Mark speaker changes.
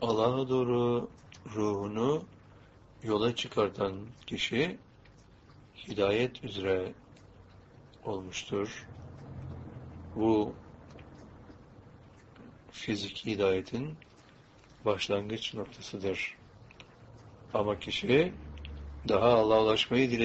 Speaker 1: Allah'a doğru ruhunu yola çıkartan kişi hidayet üzere olmuştur. Bu fiziki hidayetin başlangıç noktasıdır. Ama kişi daha Allah'a ulaşmayı